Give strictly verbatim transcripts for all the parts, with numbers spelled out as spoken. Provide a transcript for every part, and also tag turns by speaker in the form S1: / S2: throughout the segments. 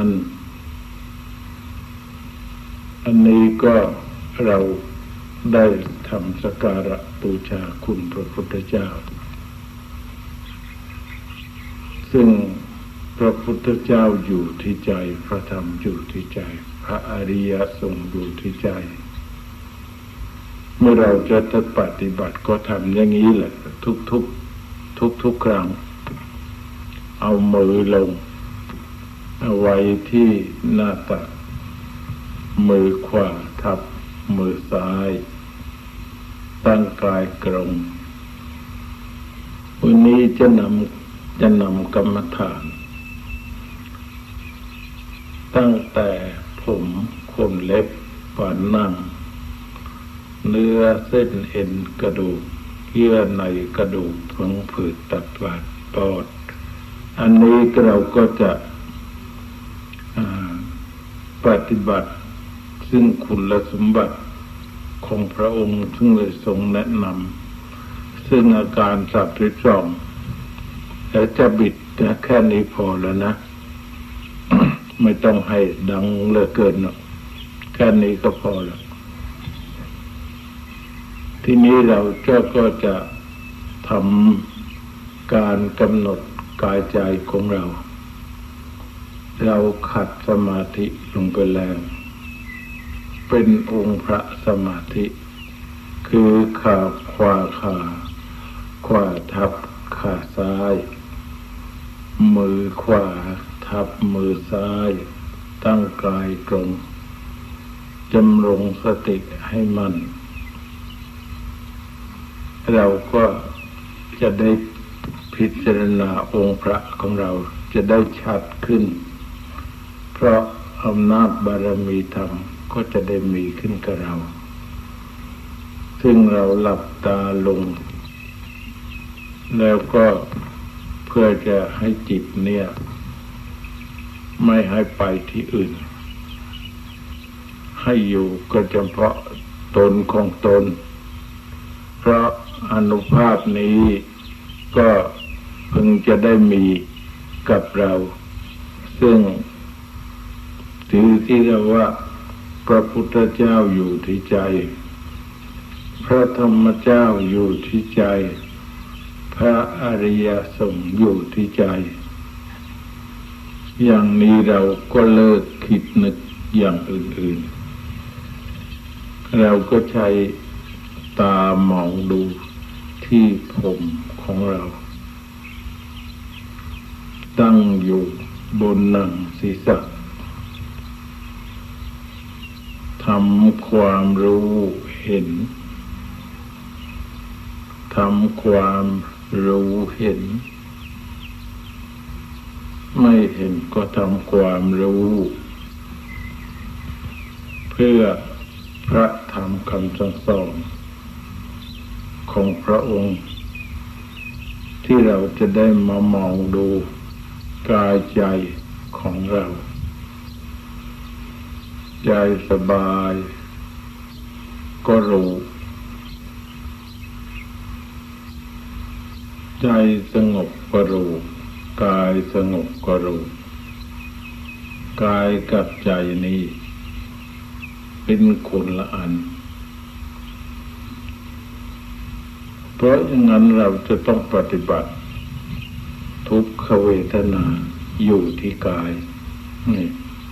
S1: นั้นอันนี้ก็เราได้ทำสักการะบูชาคุณพระพุทธเจ้าซึ่งพระพุทธเจ้าอยู่ที่ใจพระธรรมอยู่ที่ใจพระอริยสงฆ์อยู่ที่ใจเมื่อเราจะปฏิบัติก็ทำอย่างนี้แหละทุกๆทุกๆครั้งเอามือลงเอาไว้ที่หน้าตักมือขวาทับมือซ้ายตั้งกายตรงวันนี้จะนำจะนำกรรมฐานตั้งแต่ผมขนเล็บฝันหนังเนื้อเส้นเอ็นกระดูกเยื่อในกระดูกพังผืดตับปอดปอดอันนี้เราก็จะปฏิบัติซึ่งคุณสมบัติของพระองค์ซึ่งเลยทรงแนะนำซึ่งอาการสามสิบสองแล้วจะบิดแค่นี้พอแล้วนะ ไม่ต้องให้ดังเหลือเกินเนาะแค่นี้ก็พอแล้วทีนี้เราก็ก็จะทำการกำหนดกายใจของเราเราขัดสมาธิลงไปแล้วเป็นองค์พระสมาธิคือขาขวาขาขวาทับขาซ้ายมือขวาทับมือซ้ายตั้งกายตรงจำลงสติให้มั่นเราก็จะได้พิจารณาองค์พระของเราจะได้ชัดขึ้นเพราะอำนาจบารมีธรรมก็จะได้มีขึ้นกับเราซึ่งเราหลับตาลงแล้วก็เพื่อจะให้จิตเนี่ยไม่ให้ไปที่อื่นให้อยู่ก็เฉพาะตนของตนเพราะอานุภาพนี้ก็พึงจะได้มีกับเราซึ่งถือที่เรียกว่าพระพุทธเจ้าอยู่ที่ใจพระธรรมเจ้าอยู่ที่ใจพระอริยสงฆ์อยู่ที่ใจอย่างนี้เราก็เลิกคิดนึกอย่างอื่นๆเราก็ใช้ตามองดูที่ผมของเราตั้งอยู่บนหนังศีรษะทำความรู้เห็นทำความรู้เห็นไม่เห็นก็ทำความรู้เพื่อพระธรรมคำสั่งสอนของพระองค์ที่เราจะได้มามองดูกายใจของเราใจสบายก็รู้ใจสงบก็รู้กายสงบก็รู้กายกับใจนี้เป็นคนละอันเพราะอย่างนั้นเราจะต้องปฏิบัติทุกขเวทนาอยู่ที่กายนี่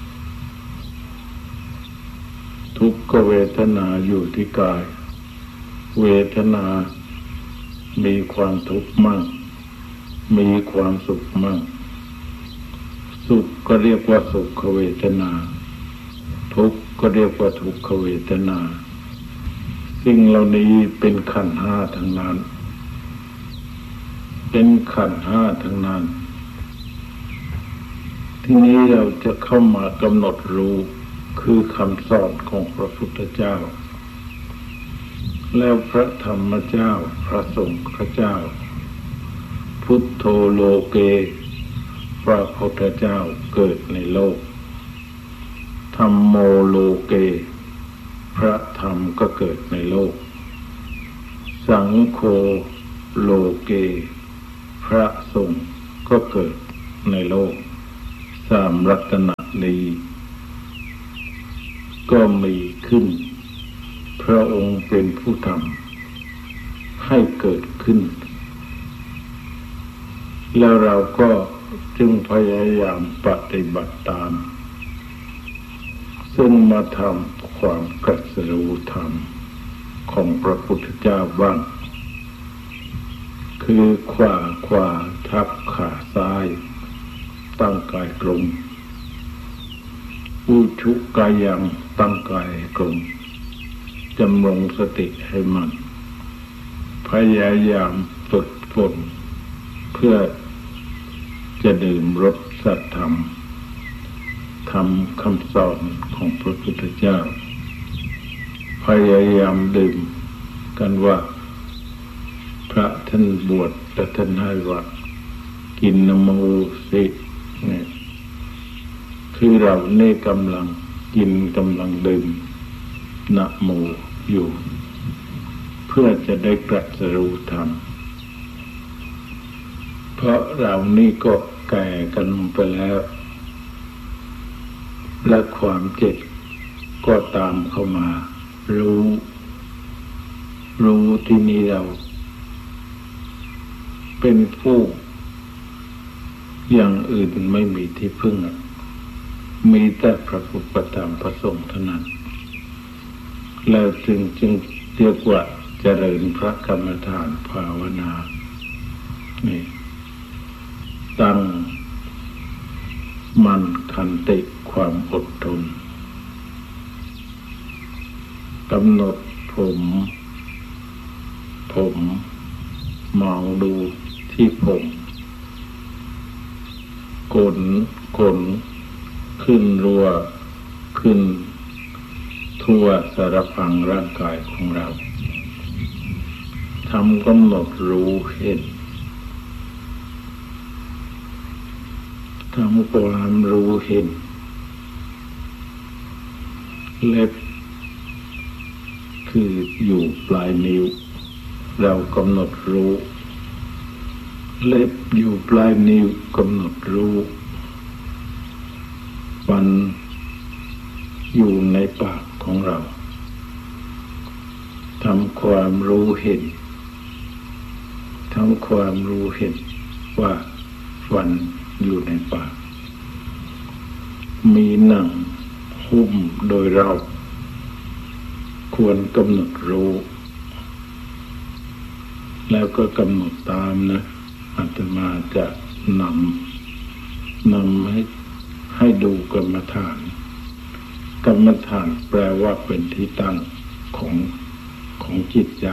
S1: ทุกขเวทนาอยู่ที่กายเวทนามีความทุกข์มั่งมีความสุขมั่งสุขก็เรียกว่าสุขเวทนาทุกข์ก็เรียกว่าทุกขเวทนาสิ่งเหล่านี้เป็นขันธ์ห้าทั้งนั้นเป็นขันธ์ห้าทั้งนั้นทีนี้เราจะเข้ามากำหนดรู้คือคำสอนของพระพุทธเจ้าแล้วพระธรรมเจ้าพระสงฆ์เจ้าพุทโธโลเกพระพุทธเจ้าเกิดในโลกธัมโมโลเกพระธรรมก็เกิดในโลกสังโฆโลเกพระสงฆ์ก็เกิดในโลกสามรัตนะนี้ก็มีขึ้นพระองค์เป็นผู้ทำให้เกิดขึ้นแล้วเราก็จึงพยายามปฏิบัติตามซึ่งมาทำความตรัสรู้ธรรมของพระพุทธเจ้าบ้างคือขวาขวาทับขาซ้ายตั้งกายตรงอุชุกายังตั้งกายตรงจำลองสติให้มันพยายามฝึกฝนเพื่อจะดื่มรสสัทธรรมทำคำสอนของพระพุทธเจ้าพยายามดื่มกันว่าพระท่านบวชแต่ท่านให้ว่ากินนะโมสิเนี่ยคือเราเนี่ยกำลังกินกำลังดื่มนะโมอยู่เพื่อจะได้ตรัสรู้ธรรมเพราะเรานี่ก็แก่กันไปแล้วและความเจ็บก็ตามเข้ามารู้รู้ที่นี่เราเป็นผู้อย่างอื่นไม่มีที่พึ่งมีแต่พระพุทธธรรมพระสงฆ์เท่านั้นแล้วจึงจึงเรียกว่าเจริญพระกรรมฐานภาวนานี่ตั้งมันขันติความอดทนกำหนดผมผมมองดูที่ผมขนขนขึ้นรัวขึ้นทั่วสารพังร่างกายของเราทำกำหนดรู้เห็นทำความรู้เห็นเล็บคืออยู่ปลายนิ้วเรากำหนดรู้เล็บอยู่ปลายนิ้วกำหนดรู้ฟันอยู่ในปากของเราทำความรู้เห็นทำความรู้เห็นว่าฟันอยู่ในปากมีหนังหุ้มโดยเราควรกำหนดรู้แล้วก็กำหนดตามนะอาตมาจะนำนำให้ให้ดูกรรมฐานกรรมฐานแปลว่าเป็นที่ตั้งของของจิตใจ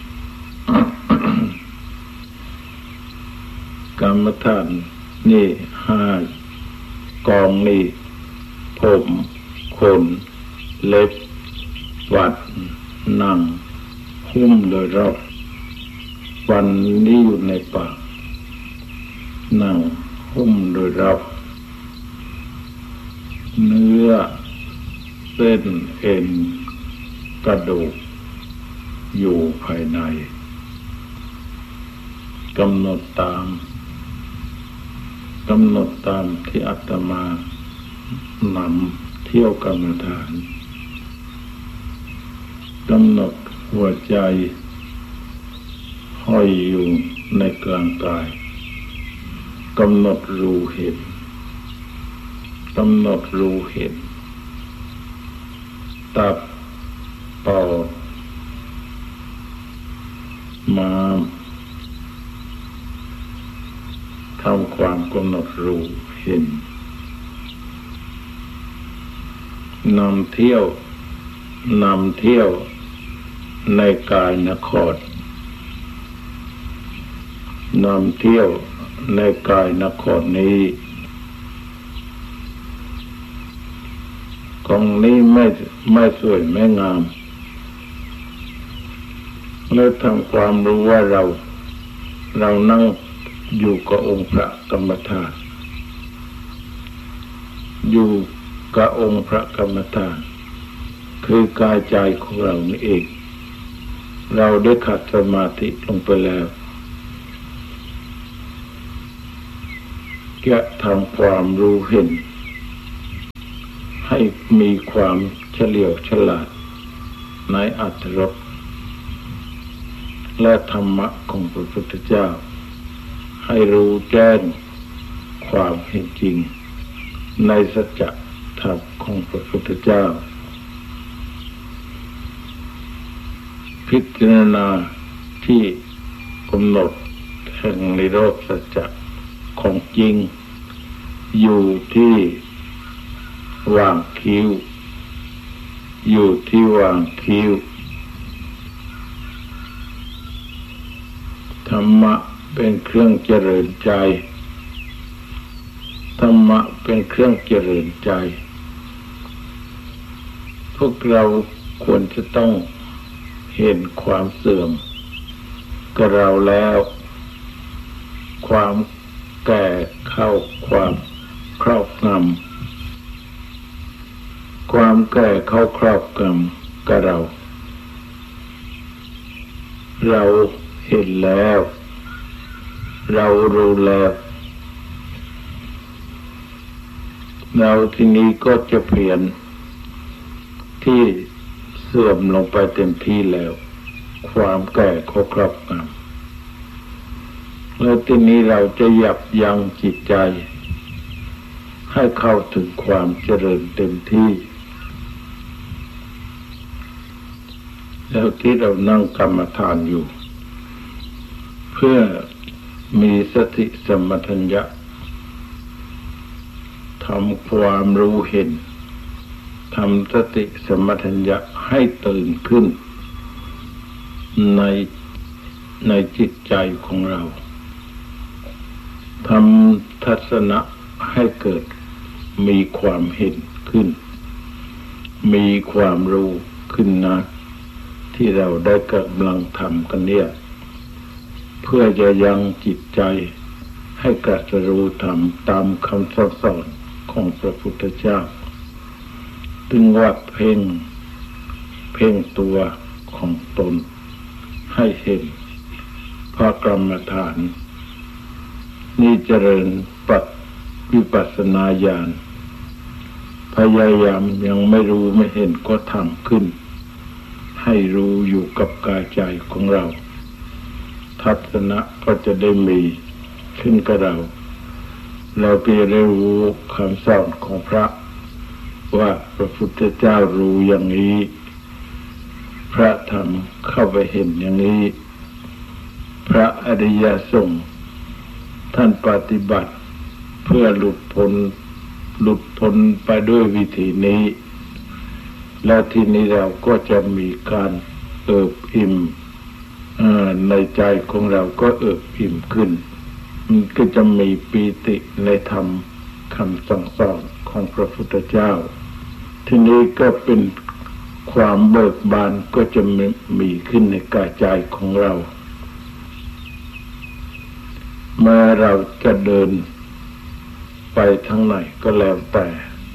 S1: กรรมฐานนี่ห้ากองนี่ผมขนเล็บฟันหนังหุ้มโดยรอบฟันนี่อยู่ในปากหนังหุ้มโดยรอบเนื้อเส้นเอ็นกระดูกอยู่ภายในกำหนดตามกำหนดตามที่อาตมานำเที่ยวกรรมฐานกำหนดหัวใจห้อยอยู่ในกลางกายกำหนดรู้เห็นกำหนดรู้เห็นตับปอดม้ามทำความกำหนดรู้เห็นนำเที่ยวนำเที่ยวในกายนครนำเที่ยวในกายนครนี้กองนี้ไม่ไม่สวยไม่งามแล้วทำความรู้ว่าเราเรานั่งอยู่กับองค์พระกรรมฐานอยู่กับองค์พระกรรมฐานคือกายใจของเรานี่เองเราได้ขัดสมาธิลงไปแล้วจะทำความรู้เห็นให้มีความเฉลียวฉลาดในอรรถรสและธรรมะของพระพุทธเจ้าให้รู้แจ้งความเห็นจริงในสัจธรรมของพระพุทธเจ้าพิจารณาที่กำหนดแห่งนิโรธสัจจะของจริงอยู่ที่วางคิ้วอยู่ที่วางคิ้วธรรมะเป็นเครื่องเจริญใจธรรมะเป็นเครื่องเจริญใจพวกเราควรจะต้องเห็นความเสื่อมกับเราแล้วความแก่เข้าความครอบงำความแก่เข้าครอบงำกับเราเราเห็นแล้วเรารู้แล้วเราที่นี้ก็จะเปลี่ยนที่เสื่อมลงไปเต็มที่แล้วความแก่เข้าครอบงำแล้วที่นี้เราจะยับยั้งจิตใจให้เข้าถึงความเจริญเต็มที่แล้วที่เรานั่งกรรมฐานอยู่เพื่อมีสติสัมปชัญญะทำความรู้เห็นทำสติสัมปชัญญะให้ตื่นขึ้นในในจิตใจของเราทำทัศนะให้เกิดมีความเห็นขึ้นมีความรู้ขึ้นนะที่เราได้กำลังทำกันเนี่ยเพื่อจะยังจิตใจให้กระรู้ธรรมตามคำสอนของพระพุทธเจ้าถึงว่าเพ่งเพ่งตัวของตนให้เห็นพระกรรมฐานนี่เจริญปัจวิปัสสนาญาณพยายามยังไม่รู้ไม่เห็นก็ทำขึ้นให้รู้อยู่กับกายใจของเราทัศนะก็จะได้มีขึ้นกับเราเราไปได้รู้คำสอนของพระว่าพระพุทธเจ้ารู้อย่างนี้พระธรรมเข้าไปเห็นอย่างนี้พระอริยสงฆ์ท่านปฏิบัติเพื่อหลุดพ้นหลุดพ้นไปด้วยวิธีนี้และทีนี้เราก็จะมีการเอิบอิ่มในใจของเราก็เอิบอิ่มขึ้นมันก็จะมีปีติในธรรมคำสั่งสอนของพระพุทธเจ้าทีนี้ก็เป็นความเบิกบานก็จะมีขึ้นในกายใจของเราเมื่อเราจะเดินไปทางไหนก็แล้วแต่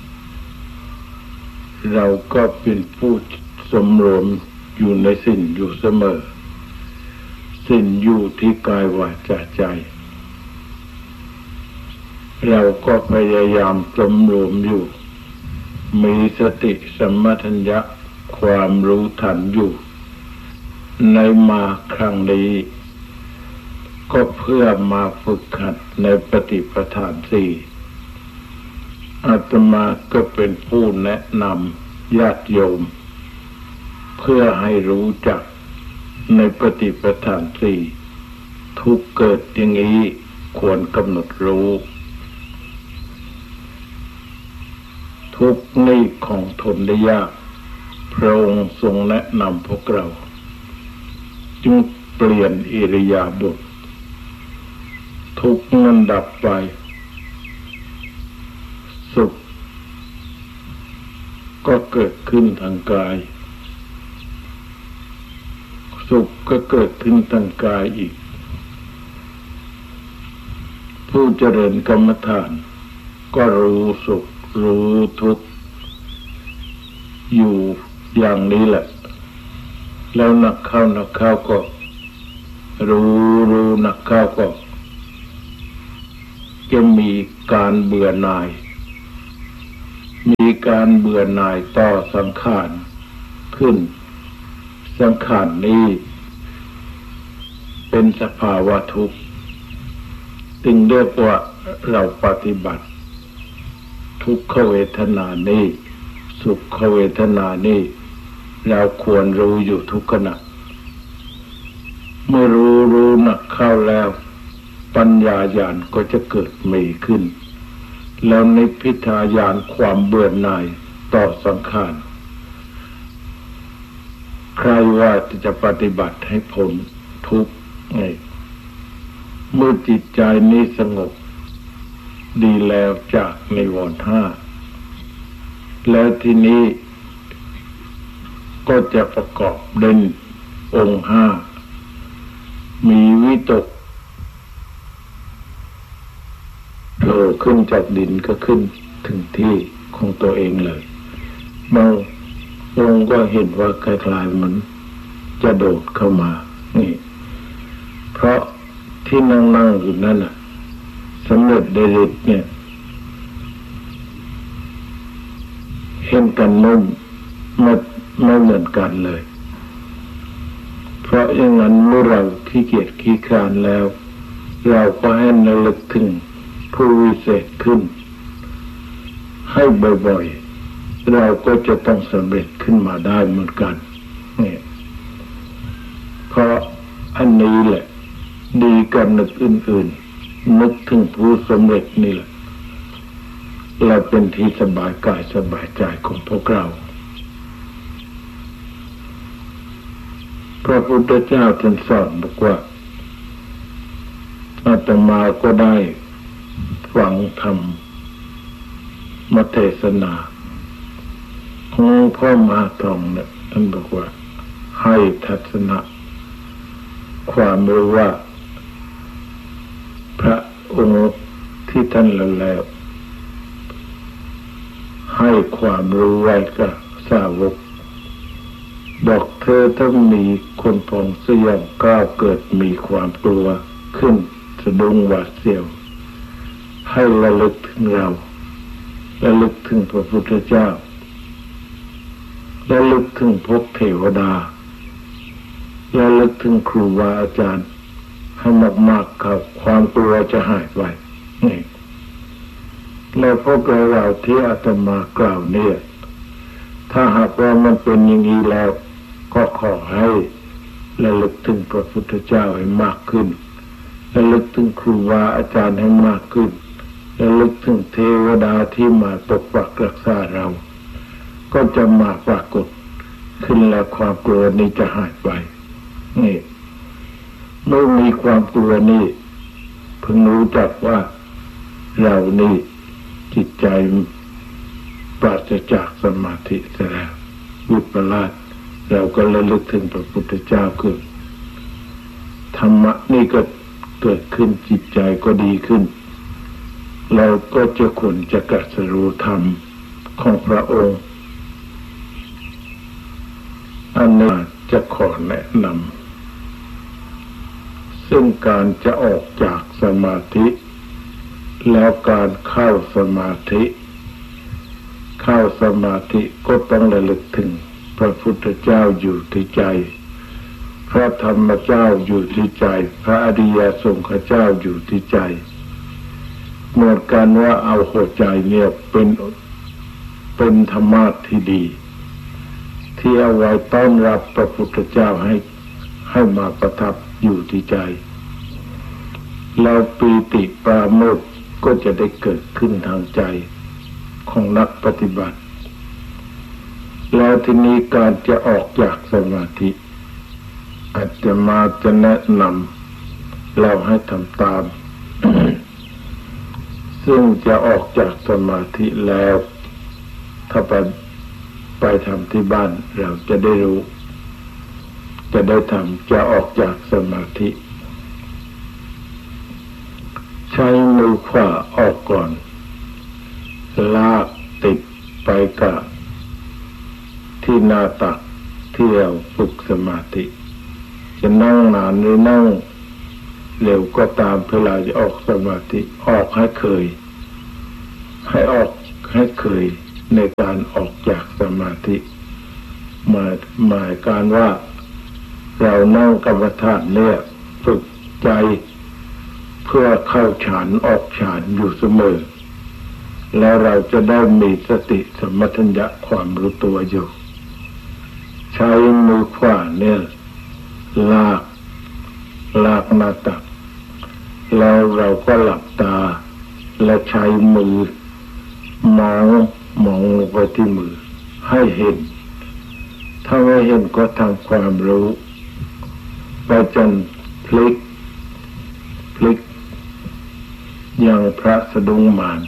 S1: เราก็เป็นผู้สำรวมอยู่ในศีลอยู่เสมอศีลอยู่ที่กายวาจาใจเราก็พยายามสำรวมอยู่มีสติสัมปชัญญะความรู้ทันอยู่ในมาครั้งนี้ก็เพื่อมาฝึกหัดในปฏิปทานสี่อาตมาก็เป็นผู้แนะนำญาติโยมเพื่อให้รู้จักในปฏิปทานสี่ทุกเกิดอย่างนี้ควรกำหนดรู้ทุกนี้ของทนได้ยากพระองค์ทรงแนะนำพวกเราจึงเปลี่ยนอิริยาบถทุกนั้นดับไปสุขก็เกิดขึ้นทางกายสุขก็เกิดขึ้นทางกายอีกผู้เจริญกรรมฐานก็รู้สุขรู้ทุกข์อยู่อย่างนี้แหละแล้วนักเข้านักเข้าก็รู้รู้นักเข้าก็จะมีการเบื่อหน่ายมีการเบื่อหน่ายต่อสังขารขึ้นสังขารนี้เป็นสภาวะทุกข์จึงเรียกว่าเราปฏิบัติทุกขเวทนานี้สุขเวทนานี้เราควรรู้อยู่ทุกขณะเมื่อรู้รู้หนักเข้าแล้วปัญญาญาณก็จะเกิดมีขึ้นแล้วนิพพิทายานความเบื่อหน่ายต่อสังขารใครว่าจะปฏิบัติให้พ้นทุกข์ไงเมื่อจิตใจนี้สงบดีแล้วจากนิวรณ์ห้าแล้วทีนี้ก็จะประกอบเด่นองค์ห้ามีวิตกโผล่ขึ้นจากดินก็ขึ้นถึงที่ของตัวเองเลยบางองค์ก็เห็นว่าคล้ายๆมันจะโดดเข้ามานี่เพราะที่นั่งๆอยู่นั่นน่ะสำเร็จได้ฤทธิ์เนี่ยเห็นกันนุ่มไม่ไม่เหมือนกันเลยเพราะอย่างนั้นเมื่อเราขี้เกียจขี้คร้านแล้วเราก็ให้ระลึกถึงผู้วิเศษขึ้นให้บ่อยๆเราก็จะต้องสำเร็จขึ้นมาได้เหมือนกันนี่เพราะอันนี้แหละดีกันนึกอื่นๆนึกถึงผู้สำเร็จนี่แหละเราเป็นที่สบายกายสบายใจของพวกเราพระพุทธเจ้าท่านสอนบอกว่าอาตมาก็ได้ฟังธรรมมาเทศนาของพ่อมหาทองเนี่ยท่านบอกว่าให้ทัศนะความรู้ว่าพระองค์ที่ท่านละแล้วให้ความรู้ไว้กับสาวกบอกเธอต้องมีคนพองสยองก้าวเกิดมีความกลัวขึ้นสะดุ้งหวาดเสียวให้ระลึกถึงเราระลึกถึงพระพุทธเจ้าระลึกถึงพวกเทวดาระลึกถึงครูบาอาจารย์ให้มากๆครับความกลัวจะหายไปนี่แล้วพวกเราเราที่อาตมากล่าวเนี่ยถ้าหากว่ามันเป็นอย่างนี้แล้วก็ขอให้ระลึกถึงพระพุทธเจ้าให้มากขึ้นระลึกถึงครูบาอาจารย์ให้มากขึ้นระลึกถึงเทวดาที่มาปกปักรักษาเราก็จะมาปรากฏขึ้นแล้วความกลัวนี้จะหายไปนี่เมื่อมีความกลัวนี้เพิ่งรู้จักว่าเรานี่จิตใจปราศจากสมาธิเสียแล้ววิปลาสเราก็ระลึกถึงพระพุทธเจ้าขึ้นธรรมะนี่ก็เกิดขึ้นจิตใจก็ดีขึ้นเราก็จะควรจะตรัสรู้ธรรมของพระองค์อันนี้จะขอแนะนำซึ่งการจะออกจากสมาธิแล้วการเข้าสมาธิเข้าสมาธิก็ต้องระลึกถึงพระพุทธเจ้าอยู่ที่ใจพระธรรมเจ้าอยู่ที่ใจพระอริยสงฆ์เจ้าอยู่ที่ใจเหมือนกันว่าเอาหัวใจเนี่ยเป็นเป็นธรรมะที่ดีที่เอาไว้ต้อนรับพระพุทธเจ้าให้ให้มาประทับอยู่ที่ใจแล้วปีติปราโมทย์ก็จะได้เกิดขึ้นทางใจของนักปฏิบัติแล้วทีนี้การจะออกจากสมาธิอาจจะมาจะแนะนำเราให้ทำตาม ซึ่งจะออกจากสมาธิแล้วถ้าไปไปทำที่บ้านเราจะได้รู้จะได้ทำจะออกจากสมาธิใช้มือขวาออกก่อนลากติดไปกับที่หน้าตักที่เราฝึกสมาธิจะนั่งนานหรือนั่งเร็วก็ตามเวลาจะออกสมาธิออกให้เคยให้ออกให้เคยในการออกจากสมาธิหมายหมายการว่าเรานั่งกรรมฐานเนี่ยฝึกใจเพื่อเข้าฌานออกฌานอยู่เสมอแล้วเราจะได้มีสติสัมปชัญญะความรู้ตัวอยู่ใช้มือขวาเนี่ยลากลากหน้าตักแล้วเราก็หลับตาและใช้มือมองมองลงไปที่มือให้เห็นถ้าไม่เห็นก็ทำความรู้ไปจนพลิกพลิกอย่างพระสะดุ้งมาร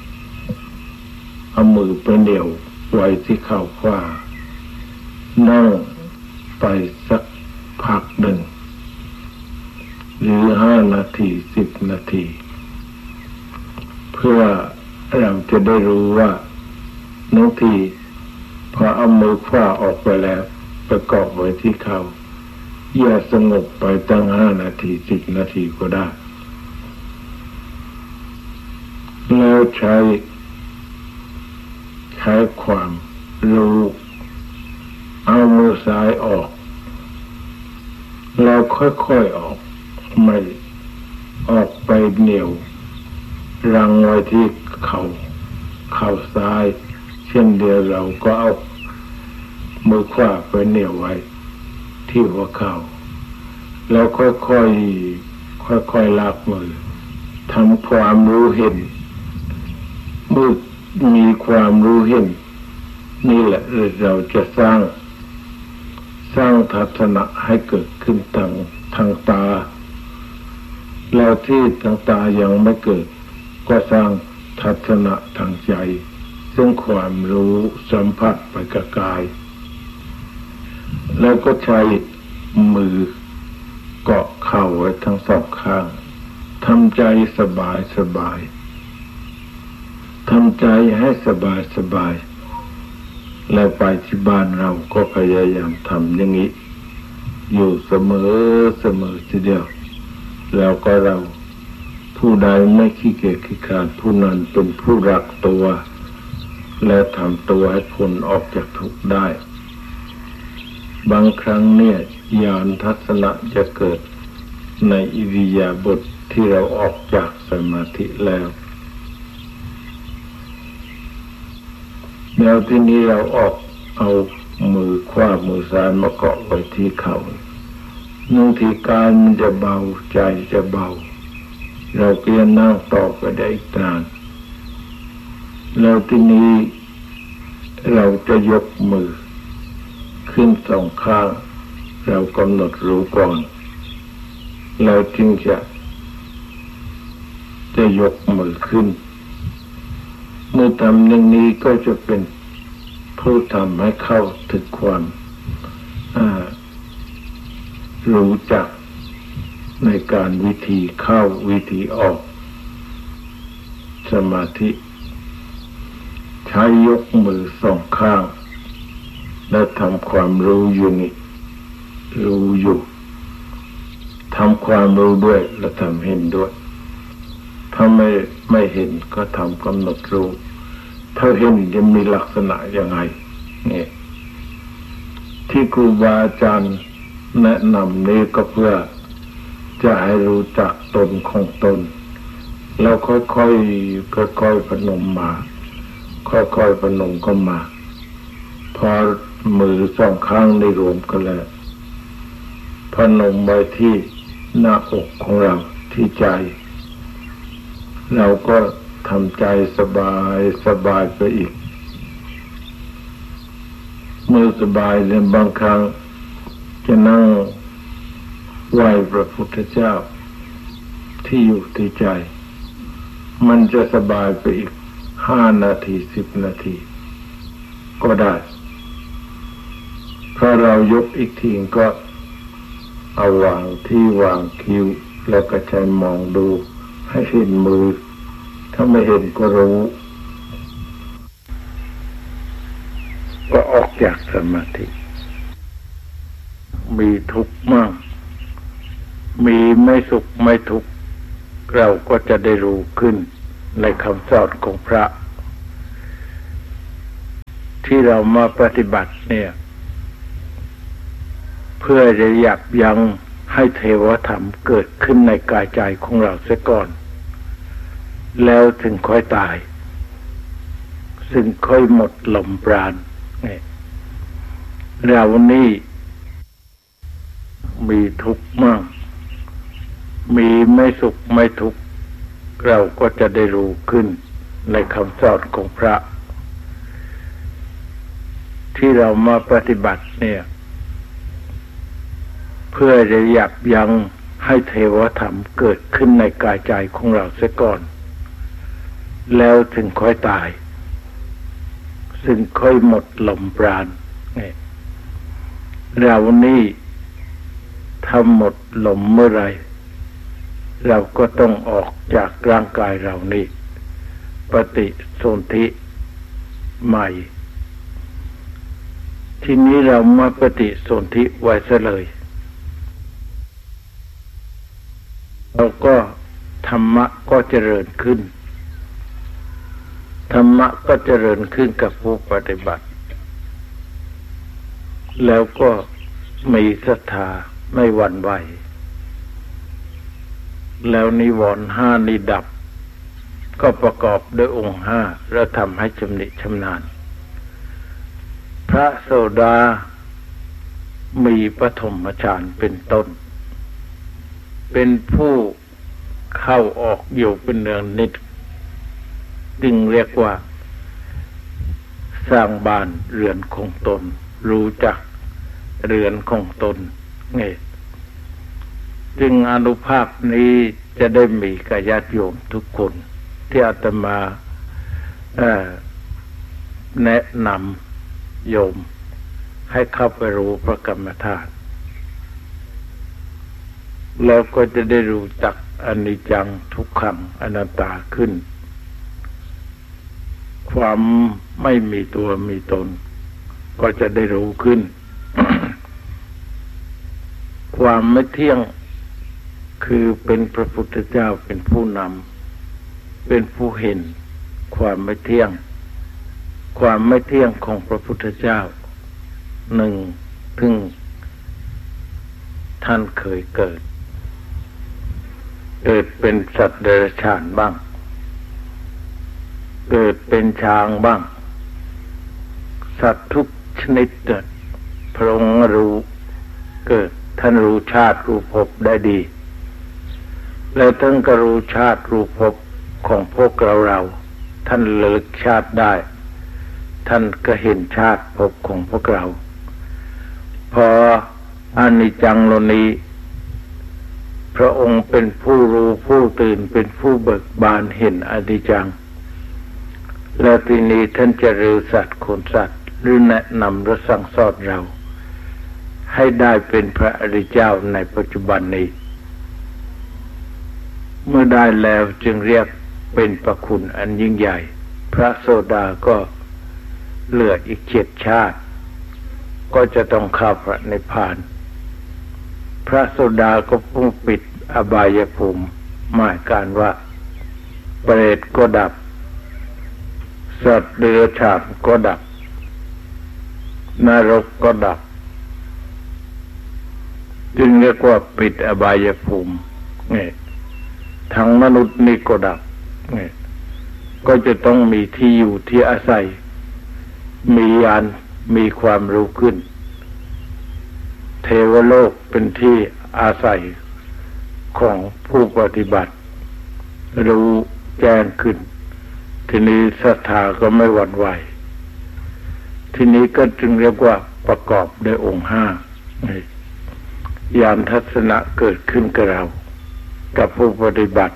S1: เอามือไปเหนี่ยวไว้ที่เข่าขวานั่งไปสักพักหนึ่งหรือห้านาทีสิบนาทีเพื่อเราจะได้รู้ว่าบางทีพอเอามือขวาออกไปแล้วประกอบไว้ที่เข่าอย่าสงบไปตั้งห้านาทีสิบนาทีก็ได้แล้วใช้ใช้ความรู้เอามือซ้ายออกแล้วค่อยๆออกไม่ออกไปเหนี่ยวรังไว้ที่เข่าเข่าซ้ายเช่นเดียวเราก็เอามือขวาไปเหนี่ยวไว้ที่หัวเข่าแล้วค่อยๆค่อยๆลากมือทำความรู้เห็นเมื่อมีความรู้เห็นนี่แหละเราจะสร้างสร้างทัศนะให้เกิดขึ้นทางทางตาแล้วที่ทางตายังไม่เกิดก็สร้างทัศนะทางใจซึ่งความรู้สัมผัสไปกับกายแล้วก็ใช้มือเกาะเข่าไว้ทั้งสองข้างทำใจสบายสบายทำใจให้สบายสบายแล้วไปที่บ้านเราก็พยายามทำอย่างนี้อยู่เสมอเสมอทีเดียวแล้วก็เราผู้ใดไม่ขี้เกียจขี้คร้านผู้นั้นเป็นผู้รักตัวและทำตัวให้พ้นออกจากทุกข์ได้บางครั้งเนี่ยญาณทัศนะจะเกิดในอิริยาบถที่เราออกจากสมาธิแล้วแล้วที่นี้เราออกเอามือขวามือซ้ายมาเกาะไว้ที่เข่าบางทีกายมันจะเบาใจจะเบาเราก็ยังนั่งต่อไปได้อีกนานแล้วที่นี้เราจะยกมือขึ้นสองข้างเรากำหนดรู้ก่อนเราจึงจะจะยกมือขึ้นเมื่อทำอย่างนี้ก็จะเป็นผู้ทำให้เข้าถึงความรู้จักในการวิธีเข้าวิธีออกสมาธิใช้ยกมือสองข้างและทำความรู้อยู่นี่รู้อยู่ทำความรู้ด้วยและทำเห็นด้วยถ้าไม่ไม่เห็นก็ทำกำหนดรู้ถ้าเห็นจะมีลักษณะยังไงเนี่ยที่ครูบาอาจารย์แนะนำนี้ก็เพื่อจะให้รู้จักตนของตนแล้วค่อยๆค่อยๆพนมมาค่อยๆพนมก็มาพอมือสองข้างได้รวมกันแล้วพนมไว้ที่หน้าอกของเราที่ใจเราก็ทำใจสบายสบายไปอีกเมื่อสบายเลยบางครั้งจะนั่งไหว้พระพุทธเจ้าที่อยู่ที่ใจมันจะสบายไปอีกห้านาทีสิบนาทีก็ได้เพราะเรายกอีกทีก็เอาวางที่วางคิ้วแล้วก็ใช้มองดูให้เห็นมือถ้าไม่เห็นก็รู้ก็ออกจากสมาธิมีทุกข์มากมีไม่สุขไม่ทุกข์เราก็จะได้รู้ขึ้นในคำสอนของพระที่เรามาปฏิบัติเนี่ยเพื่อจะยับยั้งให้เทวธรรมเกิดขึ้นในกายใจของเราเสียก่อนแล้วถึงค่อยตายซึ่งค่อยหมดลมปราณเรานี่มีทุกข์มากมีไม่สุขไม่ทุกข์เราก็จะได้รู้ขึ้นในคำสอนของพระที่เรามาปฏิบัติเนี่ยเพื่อจะยับยั้งให้เทวธรรมเกิดขึ้นในกายใจของเราเสียก่อนแล้วถึงค่อยตายซึ่งค่อยหมดลมปราณเรานี่ถ้าหมดลมเมื่อไรเราก็ต้องออกจากร่างกายเรานี่ปฏิสนธิใหม่ทีนี้เรามาปฏิสนธิไว้ซะเลยเราก็ธรรมะก็เจริญขึ้นธรรมะก็เจริญขึ้นกับผู้ปฏิบัติแล้วก็มีศรัทธาไม่หวั่นไหวแล้วนิวรณ์ห้านี้ดับก็ประกอบด้วยองค์ห้าแล้วทำให้ชำนิชำนาญพระโสดามีปฐมฌานเป็นต้นเป็นผู้เข้าออกอยู่เป็นเนืองนิดจึงเรียกว่าสร้างบ้านเรือนของตนรู้จักเรือนของตนนี่จึงอานุภาพนี้จะได้มีกับญาติโยมทุกคนที่อาตมาแนะนำโยมให้เข้าไปรู้พระกรรมฐานแล้วก็จะได้รู้จักอนิจจังทุกขังอนัตตาขึ้นความไม่มีตัวมีตนก็จะได้รู้ขึ้น ความไม่เที่ยงคือเป็นพระพุทธเจ้าเป็นผู้นำเป็นผู้เห็นความไม่เที่ยงความไม่เที่ยงของพระพุทธเจ้าหนึ่งถึงท่านเคยเกิดเกิดเป็นสัตว์เดรัจฉานบ้างเกิดเป็นช้างบ้างสัตว์ทุกชนิดพระองค์รู้เกิดท่านรู้ชาติรู้ภพได้ดีแล้วท่านก็รู้ชาติรู้ภพของพวกเราเราท่านเลิกชาติได้ท่านก็เห็นชาติภพของพวกเราพออนิจจังโลนี้พระองค์เป็นผู้รู้ผู้ตื่นเป็นผู้เบิกบานเห็นอนิจจังแล้วทีนี้ท่านจะรู้สัตว์คนสัตว์หรือแนะนำหรือสั่งสอนเราให้ได้เป็นพระอริยเจ้าในปัจจุบันนี้เมื่อได้แล้วจึงเรียกเป็นพระคุณอันยิ่งใหญ่พระโสดาก็เหลืออีกเจ็ดชาติก็จะต้องเข้าพระนิพพานพระโสดาก็ผู้ปิดอบายภูมิหมายการว่าเปรตก็ดับสัตว์เดรัจฉานก็ดับนรกก็ดับจึงเรียกว่าปิดอบายภูมินี่ทั้งมนุษย์นี่ก็ดับนี่ก็จะต้องมีที่อยู่ที่อาศัยมีญาณมีความรู้ขึ้นเทวโลกเป็นที่อาศัยของผู้ปฏิบัติรู้แจ้งขึ้นทีนี้ศรัทธาก็ไม่หวั่นไหวทีนี้ก็จึงเรียกว่าประกอบด้วยองค์ห้าญาณทัศนะเกิดขึ้นกับเรากับผู้ปฏิบัติ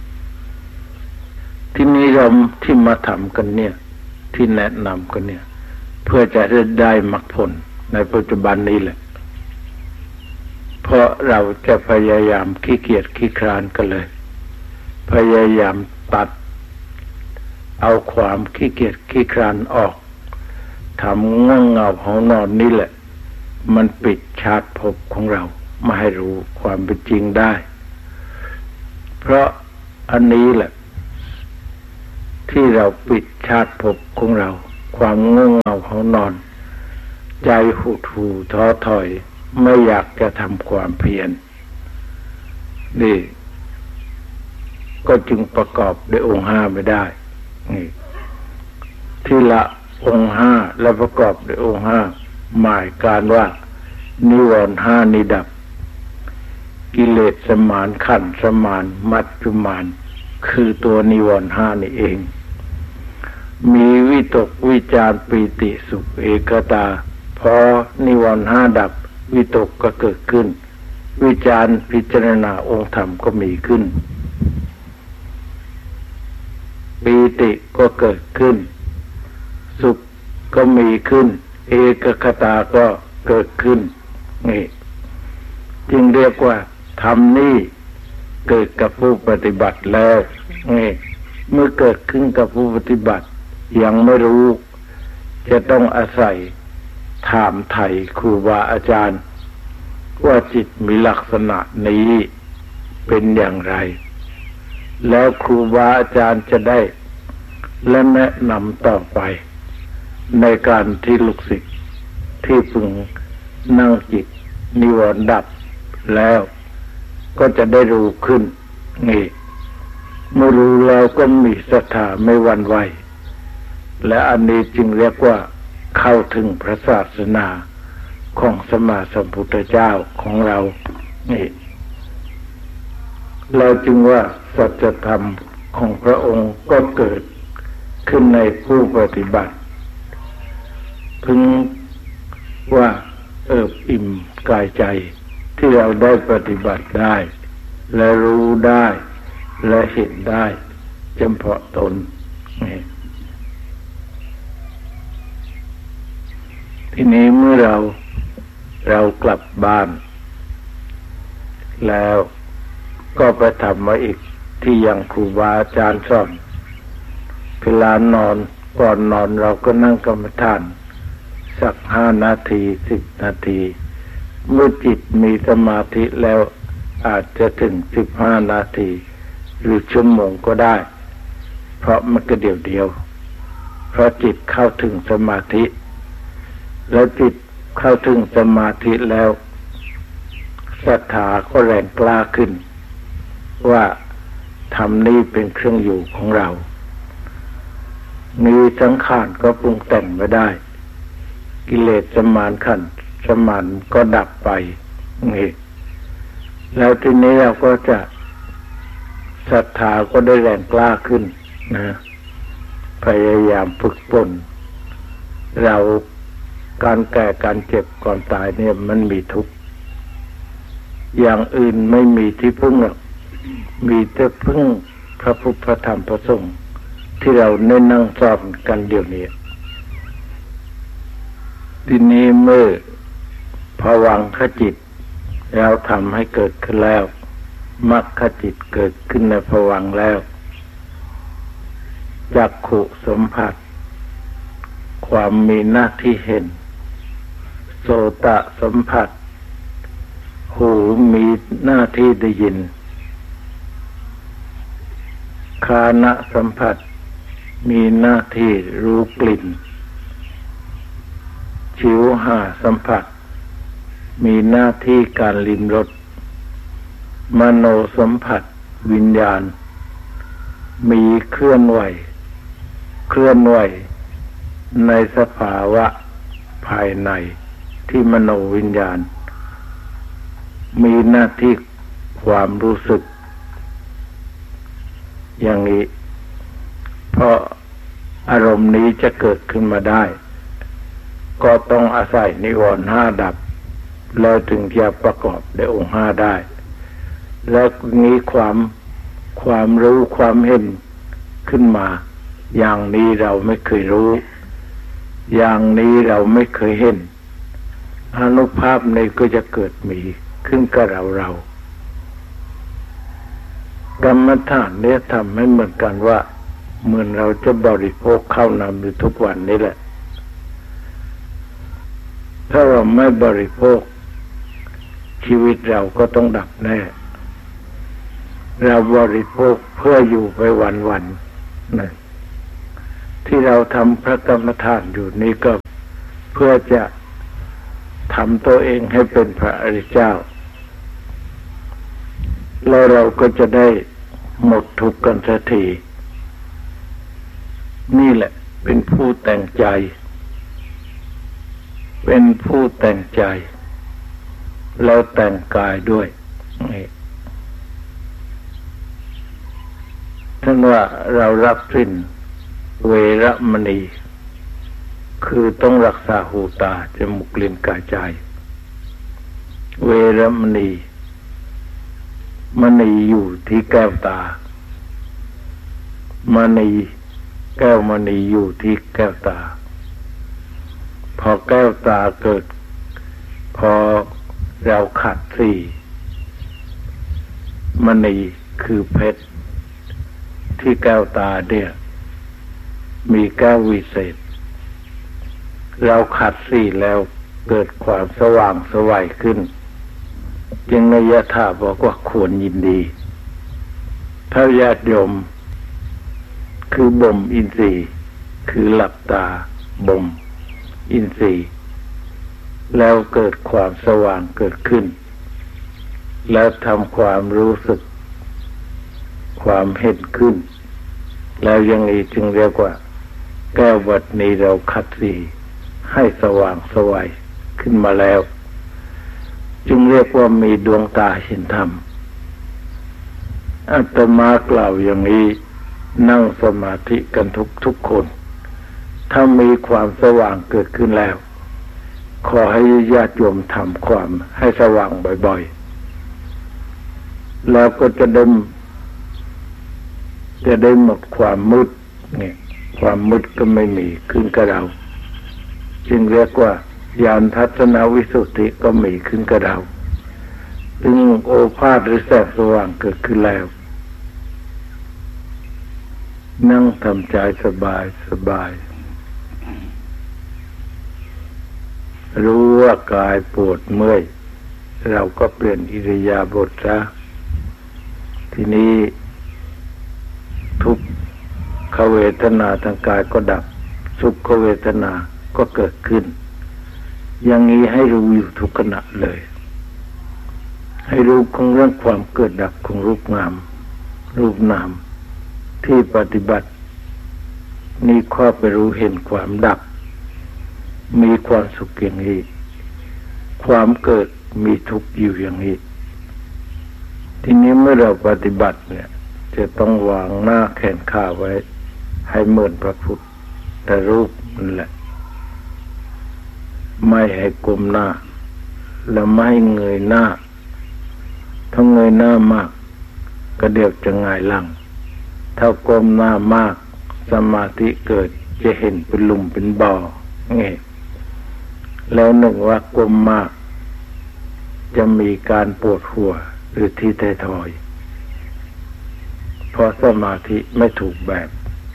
S1: ที่นี้เราที่มาทำกันเนี่ยที่แนะนำกันเนี่ยเพื่อจะได้มรรคผลในปัจจุบันนี้แหละเพราะเราจะพยายามขี้เกียจขี้คร้านกันเลยพยายามตัดเอาความขี้เกียจขี้คร้านออกทำง่วงเหงาของนอนนี่แหละมันปิดชาติภพของเราไม่ให้รู้ความเป็นจริงได้เพราะอันนี้แหละที่เราปิดชาติภพของเราความง่วงเหงาเขานอนใจหดหู่ท้อถอยไม่อยากจะทำความเพียรนี่ก็จึงประกอบด้วยองค์ห้าไม่ได้นี่ที่ละองค์ห้าและประกอบด้วยองค์ห้าหมายการว่านิวรณ์ห้านิดับกิเลสสมานขันธ์สมานมัจจุมานคือตัวนิวรณ์ห้านี่เองมีวิตกวิจารปีติสุขเอกตาพอนิวรณ์ห้าดับวิตกก็เกิดขึ้นวิจารพิจารณาองค์ธรรมก็มีขึ้นปีติก็เกิดขึ้นสุขก็มีขึ้นเอกคตาก็เกิดขึ้นนี่จึงเรียกว่าธรรมนี้เกิดกับผู้ปฏิบัติแล้วนี่เมื่อเกิดขึ้นกับผู้ปฏิบัติยังไม่รู้จะต้องอาศัยถามไถ่ครูบาอาจารย์ว่าจิตมีลักษณะนี้เป็นอย่างไรแล้วครูบาอาจารย์จะได้และแนะนำต่อไปในการที่ลูกศิษย์ที่พึงนั่งจิตนิวรณ์ดับแล้วก็จะได้รู้ขึ้นนี่เมื่อรู้แล้วก็มีศรัทธาไม่หวั่นไหวและอันนี้จึงเรียกว่าเข้าถึงพระศาสนาของสมมาสัมพุทธเจ้าของเรานี่เราจึงว่าสัจธรรมของพระองค์ก็เกิดขึ้นในผู้ปฏิบัติพึงว่าเอิบอิ่มกายใจที่เราได้ปฏิบัติได้และรู้ได้และเห็นได้เฉพาะตนนี่ทีนี้เมื่อเราเรากลับบ้านแล้วก็ไปทำมาอีกที่ยังครูบาอาจารย์สอนเวลานอนก่อนนอนเราก็นั่งกรรมฐานสักห้านาทีสิบนาทีเมื่อจิตมีสมาธิแล้วอาจจะถึงสิบห้านาทีหรือชั่วโมงก็ได้เพราะมันก็เดียวเดียวเพราะจิตเข้าถึงสมาธิแล้วจิตเข้าถึงสมาธิแล้วศรัทธาก็แรงกล้าขึ้นว่าธรรมนี้เป็นเครื่องอยู่ของเรามีสังขารก็ปรุงแต่งไม่ได้กิเลสสมานขันธ์สมานก็ดับไปนี่แล้วทีนี้เราก็จะศรัทธาก็ได้แรงกล้าขึ้นนะพยายามฝึกฝนเราการแก่การเจ็บก่อนตายเนี่ยมันมีทุกข์อย่างอื่นไม่มีที่พึ่งหรอกมีแต่พึ่งพระพุทธพระธรรมพระสงฆ์ที่เราเน้นนั่งสอนกันเดี๋ยวนี้ทีนี้เมื่อภวังคจิตเราทำให้เกิดขึ้นแล้วมรรคจิตเกิดขึ้นในภวังค์แล้วจักขุสัมผัสความมีหน้าที่เห็นโสตสัมผัสหูมีหน้าที่ได้ยินฆานะสัมผัสมีหน้าที่รู้กลิ่นชิวหาสัมผัสมีหน้าที่การลิ้มรสมโนสัมผัสวิญญาณมีเคลื่อนไหวเคลื่อนไหวในสภาวะภายในที่มโนวิญญาณมีหน้าที่ความรู้สึกอย่างนี้เพราะอารมณ์นี้จะเกิดขึ้นมาได้ก็ต้องอาศัยนิวรณ์ห้าดับแล้วถึงจะประกอบด้วยองค์ห้าได้แล้วนี้ความความรู้ความเห็นขึ้นมาอย่างนี้เราไม่เคยรู้อย่างนี้เราไม่เคยเห็นอานุภาพนี้ก็จะเกิดมีขึ้นกับเราเรากรรมฐานเนี่ยทำให้เหมือนกันว่าเหมือนเราจะบริโภคข้าวนำอยู่ทุกวันนี้แหละถ้าเราไม่บริโภคชีวิตเราก็ต้องดับแน่เราบริโภคเพื่ออยู่ไปวันๆนะที่เราทำพระกรรมฐานอยู่นี้ก็เพื่อจะทำตัวเองให้เป็นพระอริยเจ้าแล้วเราก็จะได้หมดทุกข์กันสักทีนี่แหละเป็นผู้แต่งใจเป็นผู้แต่งใจแล้วแต่งกายด้วยนี่ท่านว่าเรารับสิ้นเวรมณีคือต้องรักษาหูตาจมูกลิ้นกายใจเวรมณีมณีอยู่ที่แก้วตามณีแก้วมณีอยู่ที่แก้วตาพอแก้วตาเกิดพอเราขัดสี่มณีคือเพชรที่แก้วตาเนี่ยมีแก้ววิเศษเราขัดสี่แล้วเกิดความสว่างไสวขึ้นจึงในยถาบอกว่าควรยินดีถ้าญาติโยมคือบ่มอินทรีย์คือหลับตาบ่มอินทรีย์แล้วเกิดความสว่างเกิดขึ้นแล้วทำความรู้สึกความเห็นขึ้นแล้วยังนี้จึงเรียกว่าแก้ววัดนี้เราขัดสีให้สว่างไสวขึ้นมาแล้วจึงเรียกว่ามีดวงตาเห็นธรรมอาตมากล่าวอย่างนี้นั่งสมาธิกันทุกทุกคนถ้ามีความสว่างเกิดขึ้นแล้วขอให้ญาติโยมทำความให้สว่างบ่อยๆแล้วก็จะได้จะได้หมดความมืดเนี่ยความมืดก็ไม่มีขึ้นกับเราจึงเรียกว่าญาณทัศนวิสุทธิก็มีขึ้นกับเราถึงโอภาสหรือแสงสว่างเกิดขึ้นแล้วนั่งทำใจสบายสบายรู้ว่ากายปวดเมื่อยเราก็เปลี่ยนอิริยาบถซะทีนี้ทุกขเวทนาทางกายก็ดับสุขเวทนาก็เกิดขึ้นอย่างนี้ให้รู้อยู่ทุกขณะเลยให้รู้ของเรื่องความเกิดดับของรูปงามรูปนามที่ปฏิบัตินี่ข้อไปรู้เห็นความดับมีความสุขอย่างนี้ความเกิดมีทุกข์อยู่อย่างนี้ทีนี้เมื่อเราปฏิบัติเนี่ยจะต้องวางหน้าแขนขาไว้ให้เหมือนพระพุทธรูปนั่นแหละไม่ให้ก้มหน้าและไม่ให้เงยหน้าถ้าเงยหน้ามากก็เดี๋ยวจะหงายหลังถ้าก้มหน้ามากสมาธิเกิดจะเห็นเป็นหลุมเป็นบ่อไงแล้วหนึ่งว่าก้มมากจะมีการปวดหัวหรือที่ไทยทอยเพราะสมาธิไม่ถูกแบบ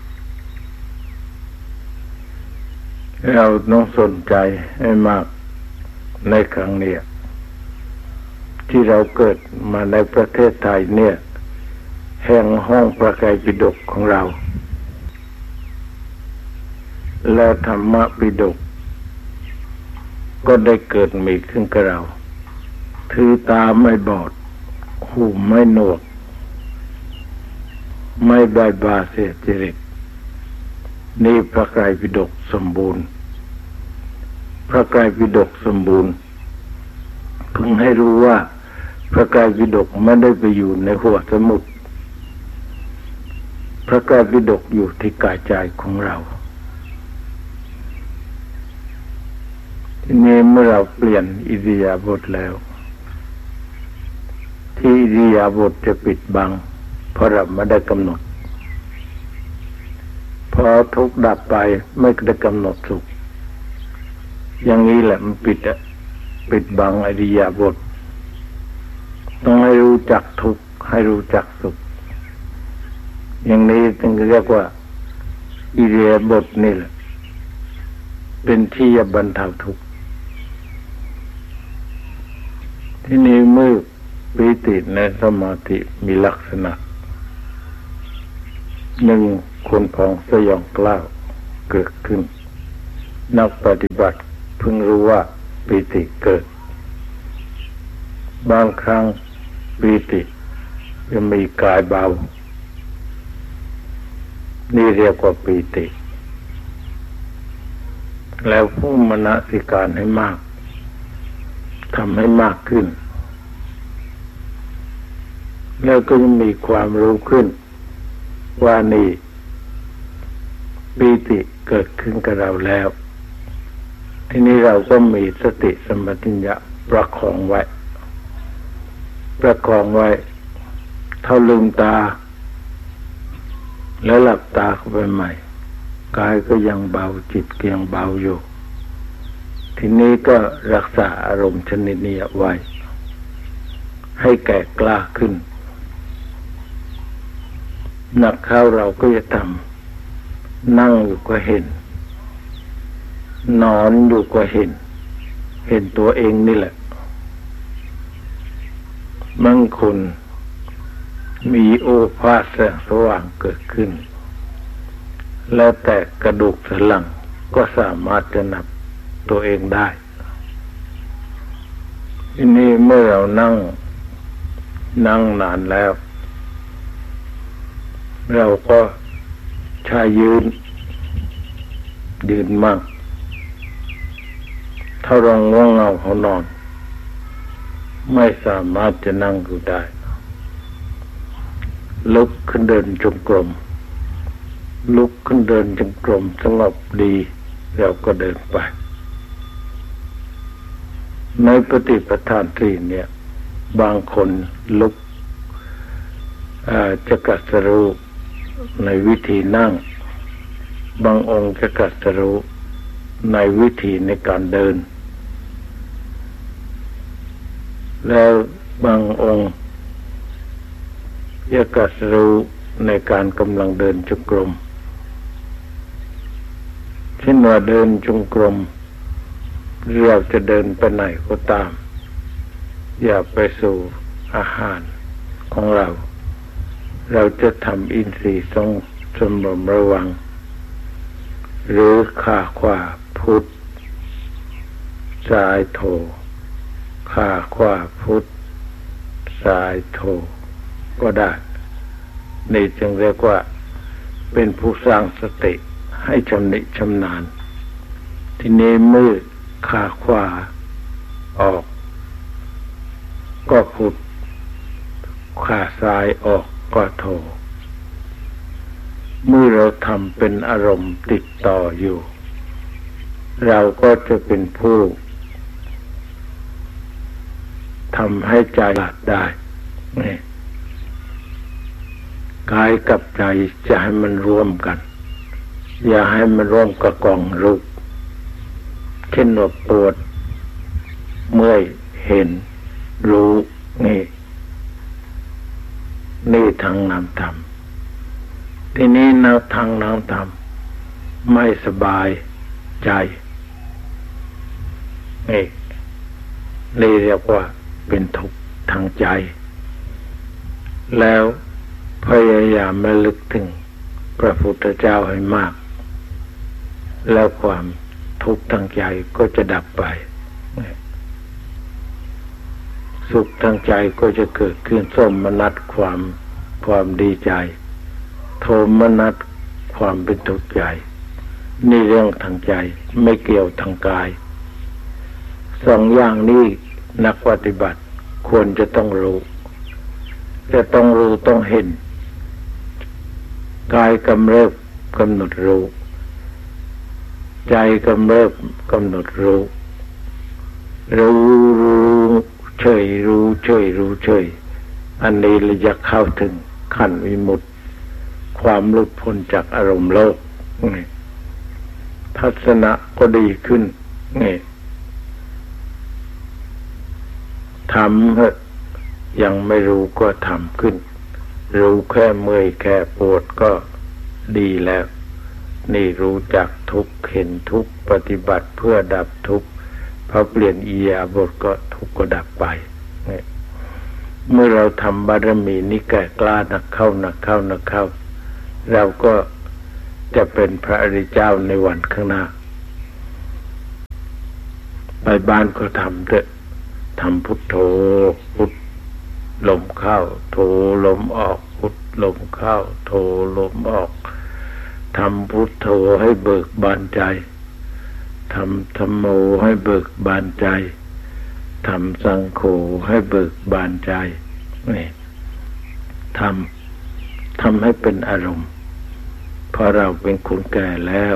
S1: เราต้องสนใจให้มากในครั้งนี้ที่เราเกิดมาในประเทศไทยเนี่ยแห่งห้องพระไตรปิฎกของเราและธรรมปิฎกก็ได้เกิดมีขึ้นกับเราถือตาไม่บอดหูไม่หนวกไม่ใบบาเสียจริตนี่พระไตรปิฎกสมบูรณ์พระไตรปิฎกสมบูรณ์เพิ่งให้รู้ว่าพระไตรปิฎกไม่ได้ไปอยู่ในหัวสมุดพระไตรปิฎกอยู่ที่กายใจของเราทีนี้เมื่อเราเปลี่ยนอิริยาบถแล้วที่อิริยาบถจะปิดบังเพราะเราไม่ได้กำหนดพอทุกข์ดับไปไม่ได้กำหนดสุขอย่างนี้แหละมันปิดอะปิดบังอิริยาบถต้องให้รู้จักทุกข์ให้รู้จักสุขอย่างนี้จึงเรียกว่าอิริยาบถนี่แหละเป็นที่จะบรรเทาทุกข์ที่นี้เมื่อปิติในสมาธิมีลักษณะหนึ่งคนพองสยองกล้าวเกิดขึ้นนักปฏิบัติพึงรู้ว่าปีติเกิดบางครั้งปีติจะมีกายเบานี่เรียกว่าปีติแล้วผู้มนสิการให้มากทำให้มากขึ้นแล้วก็จะมีความรู้ขึ้นว่านี่ปีติเกิดขึ้นกับเราแล้วทีนี้เราก็มีสติสัมปชัญญะประคองไว้ประคองไว้เท่าลืมตาแล้วหลับตาเข้าไปใหม่กายก็ยังเบาจิตก็ยังเบาอยู่ทีนี้ก็รักษาอารมณ์ชนิดนี้ไว้ให้แก่กล้าขึ้นหนักเข้าเราก็จะทำนั่งอยู่ก็เห็นนอนอยู่ก็เห็นเห็นตัวเองนี่แหละบางคนมีโอภาสแสงสว่างเกิดขึ้นแล้วแต่กระดูกสันหลังก็สามารถจะนับตัวเองได้ทีนี้เมื่อเรานั่งนั่งนานแล้วเราก็ใช้ยืนยืนมั่งถ้าเราง่วงเหงาเขานอนไม่สามารถจะนั่งอยู่ได้ลุกขึ้นเดินจงกรมลุกขึ้นเดินจงกรมสงบดีเราก็เดินไปในปฏิปทานสี่เนี่ยบางคนลุกจะกัดสรู้ในวิธีนั่งบางองค์จะกัดสรู้ในวิธีในการเดินแล้วบางองค์จะกัดสรู้ในการกำลังเดินจงกรมเช่นว่าเดินจงกรมเราจะเดินไปไหนก็ตามอย่าไปสู่อาหารของเราเราจะทำอินทรีย์ทรงสมรระวังหรือขาขวาพุทธซ้ายโทขาขวาพุทธซ้ายโทก็ได้นี่จึงเรียกว่าเป็นผู้สร้างสติให้ชำนิชำนาญทีนี้มือขาขวาออกก็พุทธขาซ้ายออกก็โทเมื่อเราทำเป็นอารมณ์ติดต่ออยู่เราก็จะเป็นผู้ทำให้ใจหลับได้นี่กายกับใจจะให้มันร่วมกันอย่าให้มันร่วมกับกองรูปเช่นว่าปวดเมื่อยเห็นรู้นี่นี่ทางนามธรรมทีนี้แนวทางนามธรรมไม่สบายใจนี่นี่เรียกว่าเป็นทุกข์ทางใจแล้วพยายามระลึกถึงพระพุทธเจ้าให้มากแล้วความทุกข์ทางใจก็จะดับไปสุขทางใจก็จะเกิดขึ้นสมนัสความความดีใจโทมนัสความเป็นทุกข์ใจนี่เรื่องทางใจไม่เกี่ยวทางกายสองอย่างนี้นักปฏิบัติควรจะต้องรู้จะต้องรู้ต้องเห็นกายกำเริบกำหนดรู้ใจกำเริบกำหนดรู้รู้รู้เฉยรู้เฉยรู้เฉยอันนี้เราจะเข้าถึงขั้นวิมุตติความหลุดพ้นจากอารมณ์โลกนี่ทัศนะก็ดีขึ้นนี่ทำเถอะยังไม่รู้ก็ทำขึ้นรู้แค่เมื่อยแค่ปวดก็ดีแล้วนี่รู้จักทุกข์เห็นทุกข์ปฏิบัติเพื่อดับทุกข์พอเปลี่ยนอิริยาบถก็ทุกข์ก็ดับไปเมื่อเราทำบารมีนี้แก่กล้านักเข้านักเข้านักเข้าเราก็จะเป็นพระอริยเจ้าในวันข้างหน้าไปบ้านก็ทำเถอะทำพุทโธพุทลมเข้าโธลมออกพุทลมเข้าโธลมออกทำพุทโธให้เบิกบานใจทำธัมโมให้เบิกบานใจทำสังโฆให้เบิกบานใจนี่ทำทำให้เป็นอารมณ์เพราะเราเป็นคนแก่แล้ว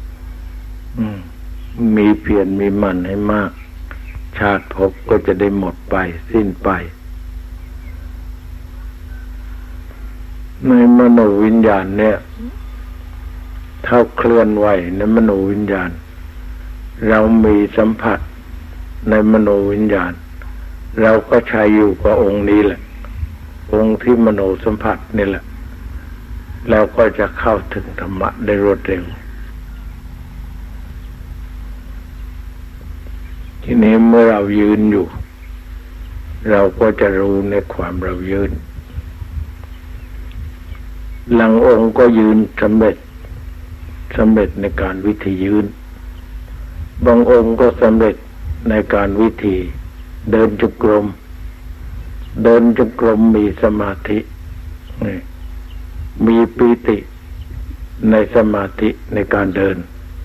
S1: มีเพียรมีมันให้มากชาติภพก็จะได้หมดไปสิ้นไปในมโนวิญญาณเนี่ยเท่าเคลื่อนไหวในมโนวิญญาณเรามีสัมผัสในมโนวิญญาณเราก็ใช้อยู่กับองค์นี้แหละองค์ที่มโนสัมผัสนี่แหละเราก็จะเข้าถึงธรรมะได้รวดเร็วทีนี้เมื่อเรายืนอยู่เราก็จะรู้ในความเรายืนหลังองค์ก็ยืนสำเร็จสำเร็จในการวิธียืนบางองค์ก็สำเร็จในการวิธีเดินจงกรมเดินจงกรมมีสมาธิมีปีติในสมาธิในการเดิน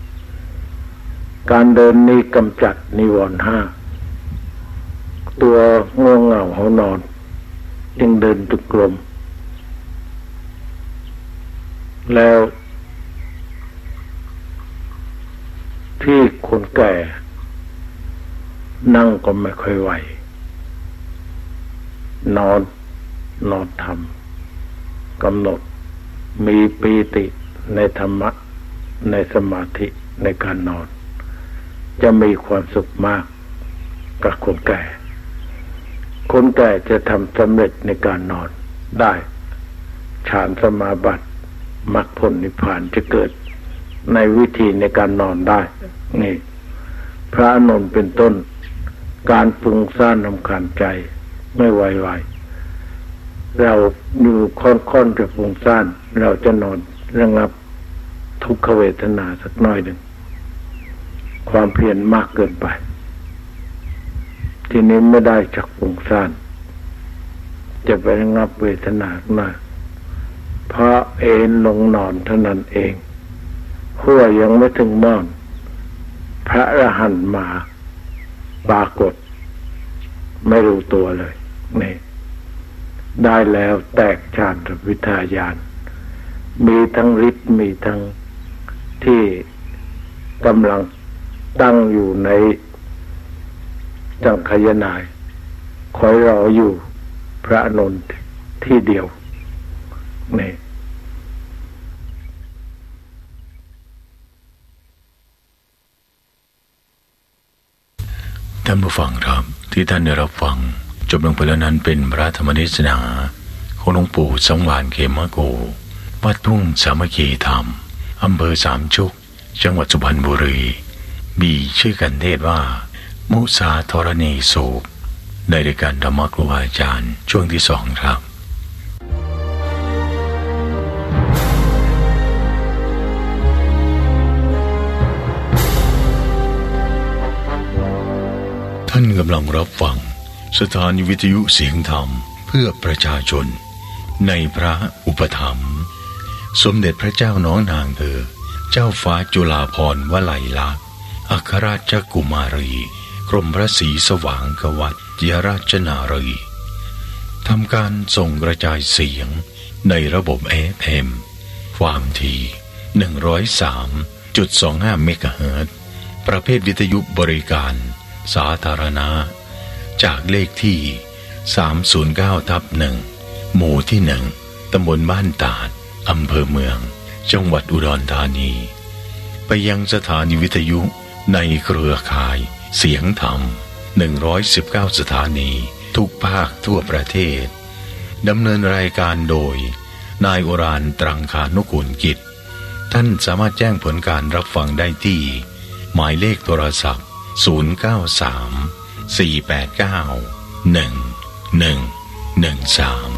S1: การเดินนี้กำจัดนิวรณ์ห้าตัวง่วงเหงาหานอนจึงเดินจงกรมแล้วที่คนแก่นั่งก็ไม่ค่อยไหวนอนนอนทำกำหนดมีปีติในธรรมะในสมาธิในการนอนจะมีความสุขมากกับคนแก่คนแก่จะทำสำเร็จในการนอนได้ฌานสมาบัติมรรคผลนิพพานจะเกิดในวิธีในการนอนได้นี่พระอานนท์เป็นต้นการฟุ้งซ่านรำคาญใจไม่ไหวๆเราอยู่ค่อนๆจะฟุ้งซ่านเราจะนอนระงับทุกขเวทนาสักหน่อยหนึ่งความเพียรมากเกินไปทีนี้ไม่ได้จากฟุ้งซ่านจะไประงับเวทนาหน้าเพราะเอนลงนอนเท่านั้นเองหัวยังไม่ถึงม่อนพระอรหันต์มาปรากฏไม่รู้ตัวเลยนี่ได้แล้วแตกฌานวิทยานมีทั้งฤทธิ์มีทั้งที่กำลังตั้งอยู่ในจังคายนายคอยรออยู่พระอานนท์ที่เดียวนี่
S2: ท่านผู้ฟังครับที่ท่านได้รับฟังจบลงไปแล้วนั้นเป็นพระธรรมเทศนาของหลวงปู่สังวาลเขมโกวัดทุ่งสามัคคีธรรมอำเภอสามชุกจังหวัดสุพรรณบุรีมีชื่อกันเทศว่ามุสาธรณีสูบในรายการธรรมครูอาจารย์ช่วงที่สองครับท่านกำลังรับฟังสถานีวิทยุเสียงธรรมเพื่อประชาชนในพระอุปถัมภ์สมเด็จพระเจ้าน้องนางเธอเจ้าฟ้าจุฬาภรณ์วลัยลักษณ์อัครราชกุมารีกรมพระศรีสว่างกวัฏยราชนารีทำการส่งกระจายเสียงในระบบ เอ เอฟ เอ็ม ความถี่ หนึ่งร้อยสามจุดสองห้า เมกะเฮิรตซ์ประเภทวิทยุบริการสาธารณะจากเลขที่ สามศูนย์เก้าทับหนึ่ง หมู่ที่หนึ่งตำบลบ้านตาดอำเภอเมืองจังหวัดอุดรธานีไปยังสถานีวิทยุในเครือข่ายเสียงธรรมหนึ่งร้อยสิบเก้าสถานีทุกภาคทั่วประเทศดำเนินรายการโดยนายโอรานตรังคานุกูลกิจท่านสามารถแจ้งผลการรับฟังได้ที่หมายเลขโทรศัพท์ศูนย์ เก้า สาม สี่ แปด เก้า หนึ่ง หนึ่ง หนึ่ง สาม